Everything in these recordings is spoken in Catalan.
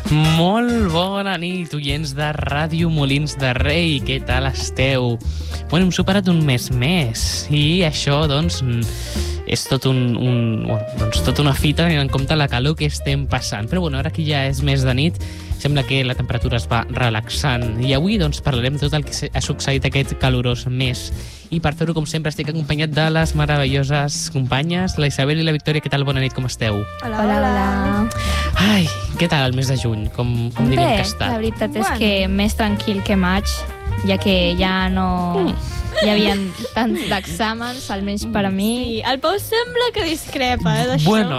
Molt bona nit, oients de Ràdio Molins de Rei. Què tal esteu? Bueno, hem superat un mes més i això, doncs, és tot tota una fita tenint en compte la calor que estem passant. Però bueno, ara que ja és mes de nit, sembla que la temperatura es va relaxant. I avui, doncs, parlarem de tot el que ha succeït aquest calorós mes. I per fer-ho, com sempre, estic acompanyat de les meravelloses companyes, la Isabel i la Victòria. Què tal? Bona nit, com esteu? Hola. Ai, què tal el mes de juny? Com diríem que ha estat? La veritat és que més tranquil que maig, ja que ja no hi havia tants d'exàmens, almenys per a mi. Sí, el Pau sembla que discrepa, d'això. Bueno,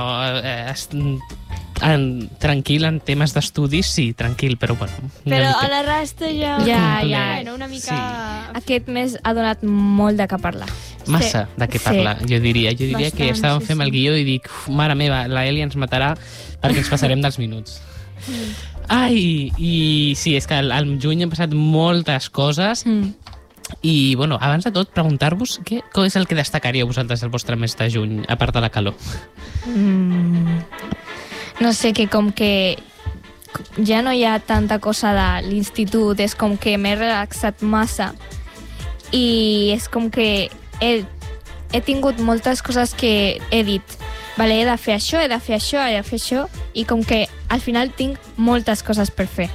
tranquil en temes d'estudis, sí, tranquil, però bueno. Però a la resta ja... Bueno, una mica... Sí. Aquest mes ha donat molt de què parlar. Massa de què parlar, jo diria. Jo diria que estàvem fent el guió i dic, mare meva, la Eli ens matarà perquè ens passarem dels minuts. Ai, i sí, és que al juny han passat moltes coses i, bueno, abans de tot, preguntar-vos què és el que destacaríeu vosaltres del vostre mes de juny, a part de la calor? No sé, que com que ja no hi ha tanta cosa de l'institut, és com que m'he relaxat massa i és com que he tingut moltes coses que he dit, vale, he de fer això, he de fer això, he de fer això, i com que al final tinc moltes coses per fer.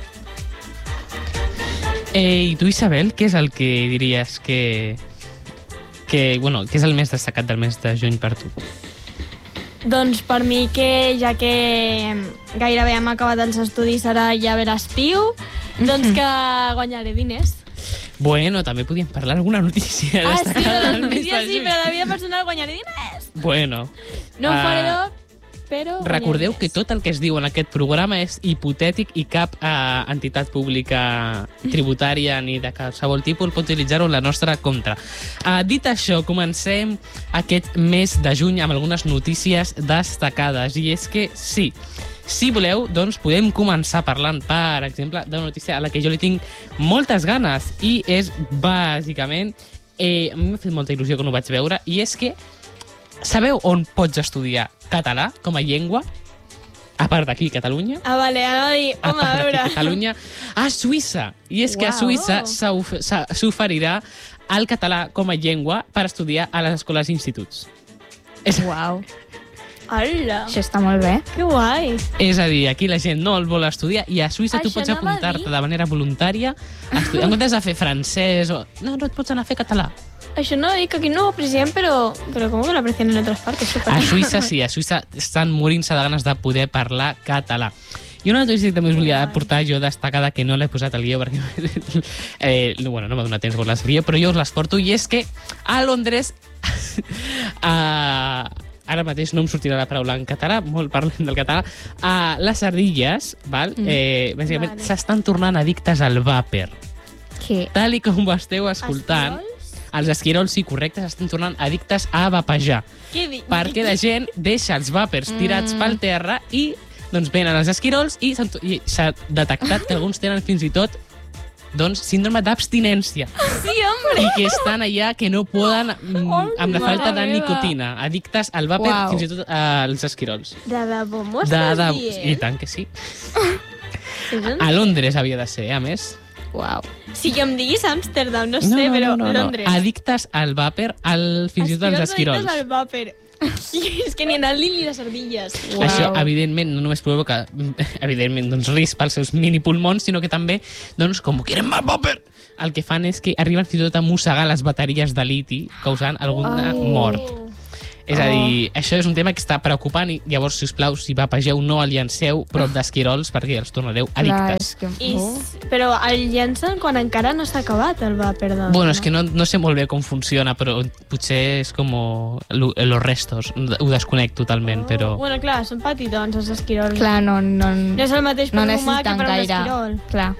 I tu, Isabel, què és el que diries que és el més destacat del mes de juny per tu? Doncs per mi, que ja que gairebé hem acabat els estudis, ara ja ve l'estiu, doncs que guanyaré diners. Bueno, també podíem parlar alguna notícia destacada del mes de juny. Sí, però de vida personal guanyaré diners. Bueno. No ho faré tot, però... Recordeu que tot el que es diu en aquest programa és hipotètic i cap entitat pública tributària ni de qualsevol tipus pot utilitzar-ho en la nostra contra. Dit això, comencem aquest mes de juny amb algunes notícies destacades. I és que sí, si voleu, doncs podem començar parlant, per exemple, d'una notícia a la que jo li tinc moltes ganes i és, bàsicament, a mi m'ha fet molta il·lusió quan ho vaig veure, i és que sabeu on pots estudiar català com a llengua? A part d'aquí, Catalunya. Vale, anava a dir, home, a veure. Catalunya, a Suïssa. I és que a Suïssa s'oferirà el català com a llengua per estudiar a les escoles i instituts. Uau. Hola. Això està molt bé. Que guai. És a dir, aquí la gent no el vol estudiar i a Suïssa tu Això pots anava a apuntar-te dir. de manera voluntària a estudiar. En comptes de fer francès o... No et pots anar a fer català. Això no dic que aquí no ho apreciem, però com que lo aprecian en otras partes? A Suïssa sí, a Suïssa estan morint-se de ganes de poder parlar català. I una notícia que també us volia portar jo destacada, que no l'he posat al guió perquè no m'ha donat temps per les guió, però jo us les porto, i és que a Londres ara mateix no em sortirà la paraula en català, molt parlem del català, les ardilles, bàsicament, s'estan tornant addictes al vàper. Què? Tal i com ho esteu escoltant, els esquirols, sí, correcte, s'estan tornant addictes a vapejar. Què dic? Perquè la gent deixa els vàpers tirats pel terra i doncs venen els esquirols i s'ha detectat que alguns tenen fins i tot síndrome d'abstinència. Sí, hombre. I que estan allà que no poden amb la falta de mare meva. nicotina, addictes al vàper, fins i tot als esquirols. De debò, m'ho estàs dient? I tant que sí. A Londres havia de ser, a més. Uau. Si que em diguis Amsterdam, no sé, però Londres. Addictes al vàper, fins i tot als esquirols. Addictes al vàper. És que ni en el Lil ni les ardilles. Uau. Això, evidentment, no només provoca risc pels seus mini pulmons, sinó que també, com quieren más vàper, el que fan és que arriben fins i tot a mossegar les bateries de liti, causant alguna mort. És a dir, això és un tema que està preocupant i llavors, sisplau, si vapegeu, no el llanceu prop d'esquirols perquè els tornareu addictes. Però el llancen quan encara no s'ha acabat el vàper. Bueno, és que no sé molt bé com funciona, però potser és com los restos. Ho desconec totalment, però... Bueno, clar, són petitons els esquirols. Clar, no és el mateix per un humà que per un gaire. esquirol. Clar.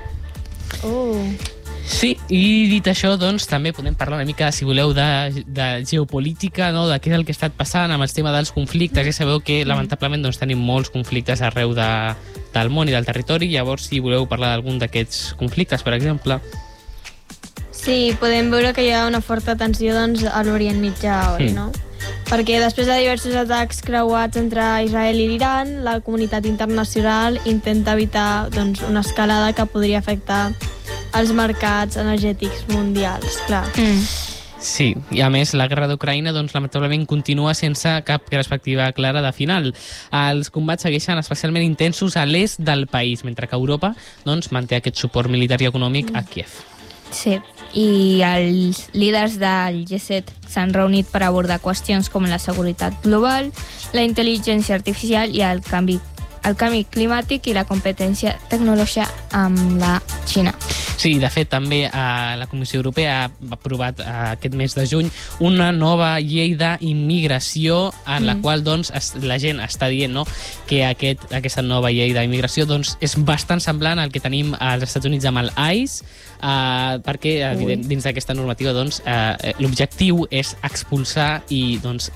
Sí, i dit això, doncs, també podem parlar una mica, si voleu, de geopolítica, no? De què és el que ha estat passant amb el tema dels conflictes. Ja sabeu que, lamentablement, tenim molts conflictes arreu del món i del territori. Llavors, si voleu parlar d'algun d'aquests conflictes, per exemple... Sí, podem veure que hi ha una forta tensió a l'Orient Mitjà, oi, no? perquè després de diversos atacs creuats entre Israel i l'Iran, la comunitat internacional intenta evitar doncs, una escalada que podria afectar els mercats energètics mundials, clar. Sí, i a més la guerra d'Ucraïna doncs, lamentablement continua sense cap perspectiva clara de final. Els combats segueixen especialment intensos a l'est del país, mentre que Europa doncs, manté aquest suport militar i econòmic a Kiev. Sí, i els líders del G7 s'han reunit per abordar qüestions com la seguretat global, la intel·ligència artificial i el canvi climàtic i la competència tecnològica amb la Xina. Sí, de fet, també la Comissió Europea ha aprovat aquest mes de juny una nova llei d'immigració en la qual doncs, la gent està dient que aquesta nova llei d'immigració doncs, és bastant semblant al que tenim als Estats Units amb el ICE, perquè dins d'aquesta normativa doncs, l'objectiu és expulsar i doncs,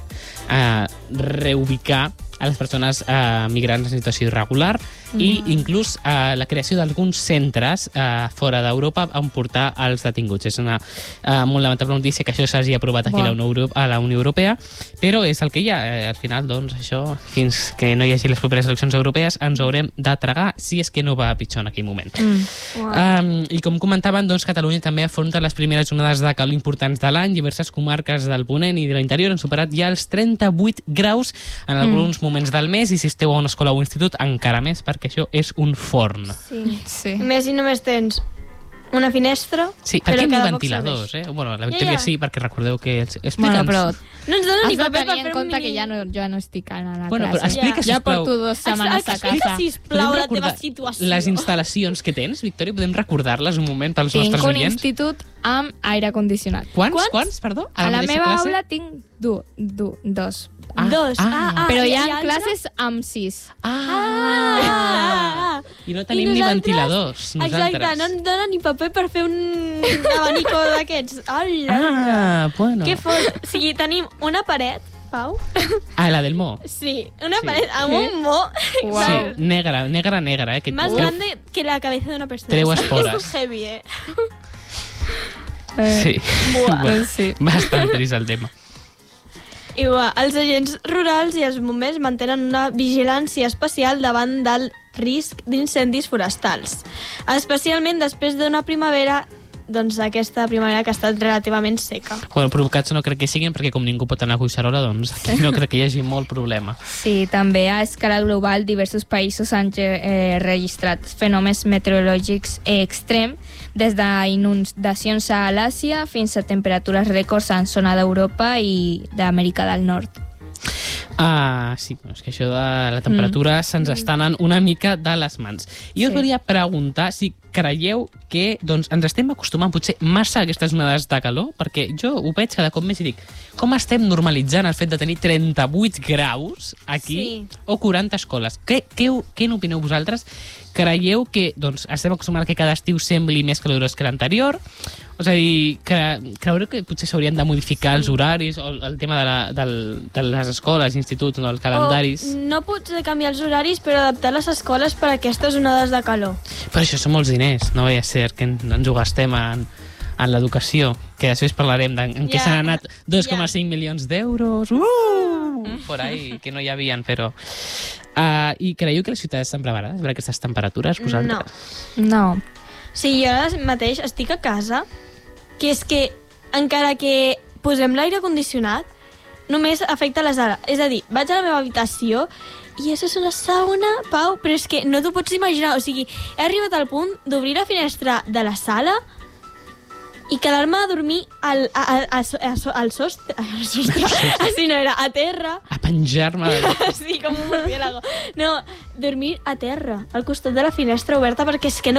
reubicar a les persones migrants en situació irregular i inclús la creació d'alguns centres fora d'Europa on portar els detinguts. És una molt lamentable notícia que això s'hagi aprovat aquí a la Unió Europea, però és el que hi ha. Al final, doncs, això, fins que no hi hagi les properes eleccions europees, ens ho haurem de tragar si és que no va pitjor en aquell moment. I com comentaven, doncs, Catalunya també afronta les primeres onades de calor importants de l'any. Diverses comarques del Ponent i de l'interior han superat ja els 38 graus en alguns moments del mes, i si esteu a una escola o institut encara més, perquè això és un forn. Sí. Més i només tens una finestra, sí, perquè ni ventiladors, Bueno, la Victòria sí, perquè recordeu que... Bueno, però no ens donen ni has de paper tenir per en fer compte un que ja no estic a la Bueno, però classe. explica, Ja sisplau. porto 2 setmanes a Explica, casa. sisplau, la Podem teva recordar situació. les instal·lacions que tens, Victòria? Podem recordar-les un moment pels Tinc nostres un oients? institut amb aire condicionat. Quants, perdó? A la mateixa meva classe? aula tinc 2. Dos. Però hi ha altres? classes amb 6. I no tenim ni ventiladors, nosaltres. Exacte, no ens donen ni paper per fer un abanico d'aquests. Bueno. Que fort. O sigui, tenim una paret, Pau. La del Mo. Sí, una Sí. paret amb un mo. Uau. Sí, negra, que Más grande que la cabeza de una persona. Treu Esto espores. es heavy, Sí. Buah. Bueno, Sí. bastant trist el tema. I els agents rurals i els bombers mantenen una vigilància especial davant del risc d'incendis forestals, especialment després d'una primavera, doncs aquesta primavera que ha estat relativament seca. Bueno, provocats no crec que siguin, perquè com ningú pot anar a Collserola, doncs no crec que hi hagi molt problema. Sí, també a escala global diversos països han registrat fenòmens meteorològics extrems, des d'inundacions a l'Àsia fins a temperatures rècords en zona d'Europa i d'Amèrica del Nord. Sí, és que això de la temperatura se'ns està anant una mica de les mans. I us volia preguntar si creieu que doncs, ens estem acostumant potser massa a aquestes onades de calor, perquè jo ho veig cada cop més i dic, com estem normalitzant el fet de tenir 38 graus aquí o 40 escoles? Què n'opineu vosaltres? Creieu que doncs, estem acostumant que cada estiu sembli més calorós que l'anterior? És a dir, creureu que potser s'haurien de modificar els horaris o el tema de les escoles, instituts, els calendaris? No pots canviar els horaris, però adaptar les escoles per a aquestes onades de calor. Però això són molts diners, no vaya a ser que ens ho gastem en l'educació, que després parlarem en què s'han anat 2,5 milions d'euros, por ahí, que no hi havien, però... I creieu que les ciutats estan preparades per aquestes temperatures, vosaltres? No. Sí, jo ara mateix estic a casa, que és que encara que posem l'aire condicionat, només afecta les hores. És a dir, vaig a la meva habitació i això és una sauna, Pau, però és que no t'ho pots imaginar. O sigui, he arribat al punt d'obrir la finestra de la sala i quedar-me a dormir al sostre. Així no era, a terra. A penjar-me... Sí, com un murciélago. No, dormir a terra, al costat de la finestra oberta, perquè és que no